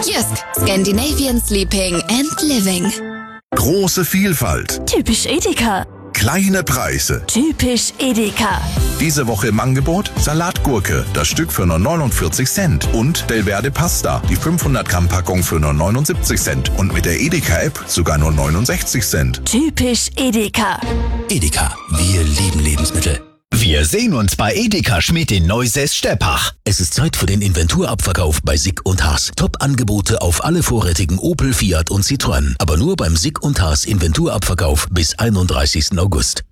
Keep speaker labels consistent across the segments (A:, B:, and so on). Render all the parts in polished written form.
A: Jysk, Scandinavian Sleeping and Living.
B: Große Vielfalt.
C: Typisch Edeka.
B: Kleine Preise.
C: Typisch Edeka.
B: Diese Woche im Angebot Salatgurke, das Stück für nur 49 Cent. Und Del Verde Pasta, die 500 Gramm Packung für nur 79 Cent. Und mit der Edeka-App sogar nur 69 Cent.
C: Typisch Edeka.
D: Edeka, wir lieben Lebensmittel.
E: Wir sehen uns bei Edeka Schmidt in Neusäß-Steppach.
D: Es ist Zeit für den Inventurabverkauf bei Sick & Haas. Top-Angebote auf alle vorrätigen Opel, Fiat und Citroën. Aber nur beim Sick & Haas Inventurabverkauf bis 31. August.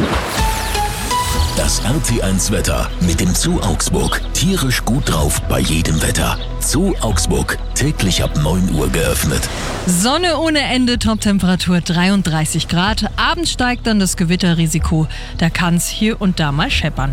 D: Das RT1 Wetter mit dem Zoo Augsburg. Tierisch gut drauf bei jedem Wetter. Zoo Augsburg, täglich ab 9 Uhr geöffnet.
F: Sonne ohne Ende, Toptemperatur 33 Grad. Abends steigt dann das Gewitterrisiko. Da kann es hier und da mal scheppern.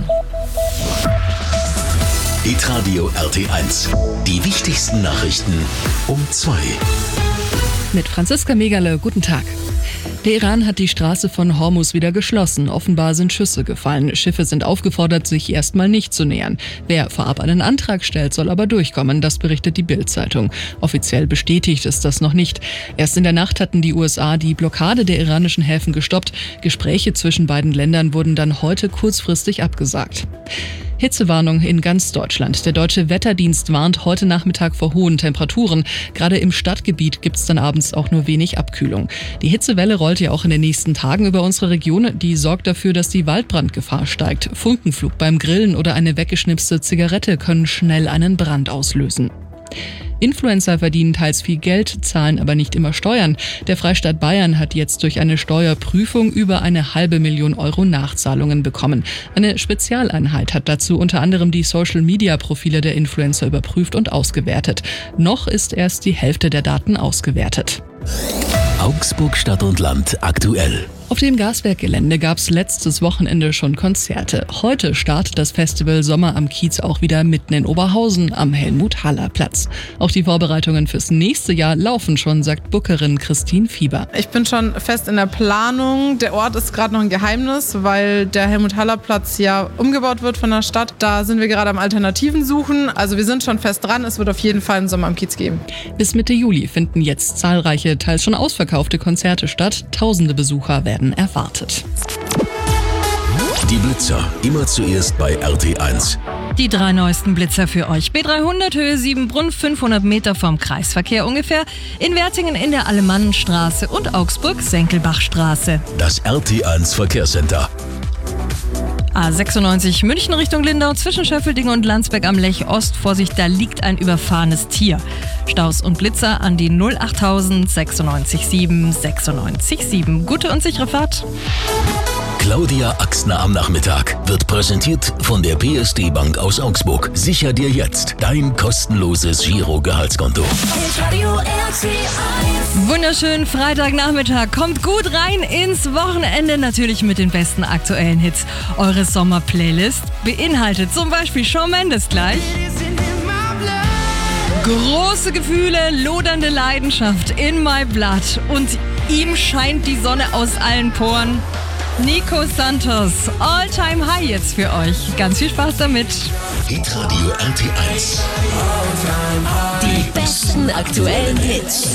D: Hitradio RT1. Die wichtigsten Nachrichten um 2.
G: Mit Franziska Megale, guten Tag. Der Iran hat die Straße von Hormuz wieder geschlossen. Offenbar sind Schüsse gefallen. Schiffe sind aufgefordert, sich erstmal nicht zu nähern. Wer vorab einen Antrag stellt, soll aber durchkommen. Das berichtet die Bild-Zeitung. Offiziell bestätigt ist das noch nicht. Erst in der Nacht hatten die USA die Blockade der iranischen Häfen gestoppt. Gespräche zwischen beiden Ländern wurden dann heute kurzfristig abgesagt. Hitzewarnung in ganz Deutschland. Der Deutsche Wetterdienst warnt heute Nachmittag vor hohen Temperaturen. Gerade im Stadtgebiet gibt es dann abends auch nur wenig Abkühlung. Die Hitzewelle rollt ja auch in den nächsten Tagen über unsere Region. Die sorgt dafür, dass die Waldbrandgefahr steigt. Funkenflug beim Grillen oder eine weggeschnipste Zigarette können schnell einen Brand auslösen. Influencer verdienen teils viel Geld, zahlen aber nicht immer Steuern. Der Freistaat Bayern hat jetzt durch eine Steuerprüfung über 500.000 Euro Nachzahlungen bekommen. Eine Spezialeinheit hat dazu unter anderem die Social-Media-Profile der Influencer überprüft und ausgewertet. Noch ist erst die Hälfte der Daten ausgewertet.
D: Augsburg Stadt und Land aktuell.
G: Auf dem Gaswerkgelände gab es letztes Wochenende schon Konzerte. Heute startet das Festival Sommer am Kiez auch wieder mitten in Oberhausen am Helmut-Haller-Platz. Auch die Vorbereitungen fürs nächste Jahr laufen schon, sagt Bookerin Christine Fieber.
H: Ich bin schon fest in der Planung. Der Ort ist gerade noch ein Geheimnis, weil der Helmut-Haller-Platz ja umgebaut wird von der Stadt. Da sind wir gerade am Alternativen suchen. Also wir sind schon fest dran. Es wird auf jeden Fall einen Sommer am Kiez geben.
G: Bis Mitte Juli finden jetzt zahlreiche, teils schon ausverkaufte Konzerte statt. Tausende Besucher werden erwartet.
D: Die Blitzer, immer zuerst bei RT1.
F: Die 3 neuesten Blitzer für euch. B300 Höhe 7 500 Meter vom Kreisverkehr ungefähr. In Wertingen in der Alemannenstraße und Augsburg Senkelbachstraße.
D: Das RT1 Verkehrscenter.
F: A96 München Richtung Lindau zwischen Schöffelding und Landsberg am Lech Ost. Vorsicht, da liegt ein überfahrenes Tier. Staus und Blitzer an die 08000 96 7 96 7. Gute und sichere Fahrt.
D: Claudia Axner am Nachmittag wird präsentiert von der PSD Bank aus Augsburg. Sicher dir jetzt dein kostenloses Giro-Gehaltskonto.
F: Wunderschönen Freitagnachmittag. Kommt gut rein ins Wochenende. Natürlich mit den besten aktuellen Hits. Eure Sommer-Playlist beinhaltet zum Beispiel Shawn Mendes gleich. Große Gefühle, lodernde Leidenschaft in my blood. Und ihm scheint die Sonne aus allen Poren. Nico Santos, All-Time High jetzt für euch. Ganz viel Spaß damit.
D: Hitradio RT1.
A: Die besten aktuellen Hits.